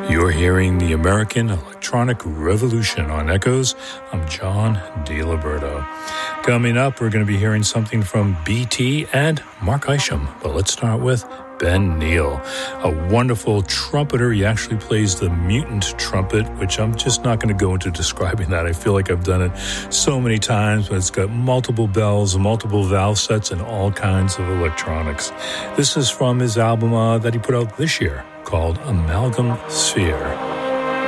You're hearing the American Electronic Revolution on Echoes. I'm John DiLiberto. Coming up, we're going to be hearing something from BT and Mark Isham, but let's start with Ben Neal, a wonderful trumpeter. He actually plays the mutant trumpet, which I'm just not going to go into describing that. I feel like I've done it so many times, but it's got multiple bells, multiple valve sets, and all kinds of electronics. This is from his album that he put out this year called Amalgam Sphere.